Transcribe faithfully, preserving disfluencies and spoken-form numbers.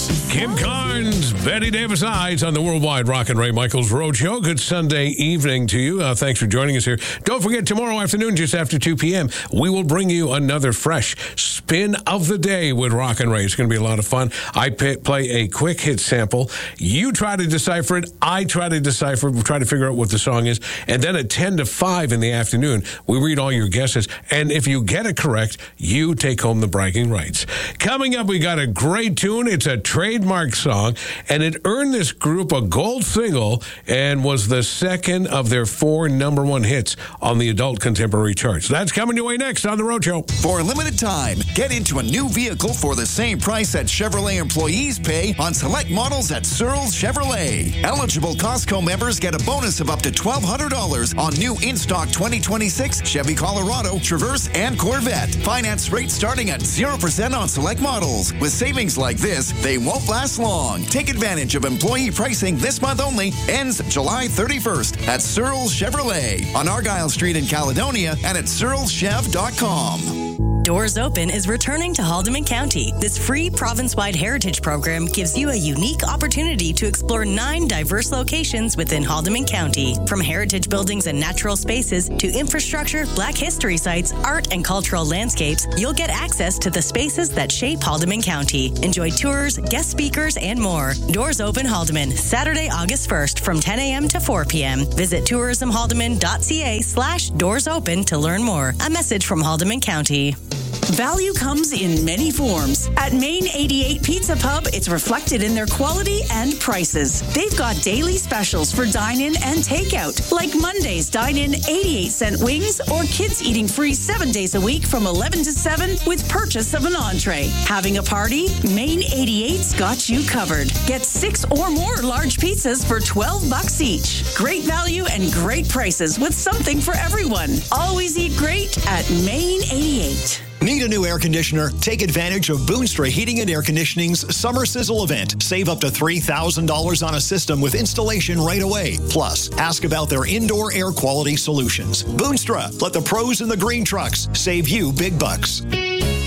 Kim Carnes, Betty Davis Eyes on the Worldwide Rock and Ray Michaels Road Show. Good Sunday evening to you. Uh, thanks for joining us here. Don't forget, tomorrow afternoon, just after two p.m., we will bring you another fresh spin of the day with Rock and Ray. It's going to be a lot of fun. I pay, play a quick hit sample. You try to decipher it. I try to decipher it. We try to figure out what the song is. And then at ten to five in the afternoon, we read all your guesses. And if you get it correct, you take home the bragging rights. Coming up, we got a great tune. It's a trademark song, and it earned this group a gold single and was the second of their four number one hits on the adult contemporary charts. That's coming your way next on The Road Show. For a limited time, get into a new vehicle for the same price that Chevrolet employees pay on select models at Searles Chevrolet. Eligible Costco members get a bonus of up to twelve hundred dollars on new in-stock twenty twenty-six Chevy Colorado, Traverse, and Corvette. Finance rates starting at zero percent on select models. With savings like this, they won't last long. Take advantage of employee pricing this month only. Ends July thirty-first at Searles Chevrolet on Argyle Street in Caledonia and at searles chev dot com. Doors Open is returning to Haldimand County. This free province-wide heritage program gives you a unique opportunity to explore nine diverse locations within Haldimand County. From heritage buildings and natural spaces to infrastructure, Black history sites, art and cultural landscapes, you'll get access to the spaces that shape Haldimand County. Enjoy tours, guest speakers, and more. Doors Open Haldimand, Saturday, August first from ten a.m. to four p.m. Visit tourismhaldimand.ca slash doors open to learn more. A message from Haldimand County. Value comes in many forms. At Main eighty-eight Pizza Pub, it's reflected in their quality and prices. They've got daily specials for dine-in and takeout, like Monday's dine-in eighty-eight cent wings or kids eating free seven days a week from eleven to seven with purchase of an entree. Having a party? Main eighty-eight's got you covered. Get six or more large pizzas for twelve bucks each. Great value and great prices with something for everyone. Always eat great at Main eighty-eight. Need a new air conditioner? Take advantage of Boonstra Heating and Air Conditioning's Summer Sizzle event. Save up to three thousand dollars on a system with installation right away. Plus, ask about their indoor air quality solutions. Boonstra, let the pros in the green trucks save you big bucks.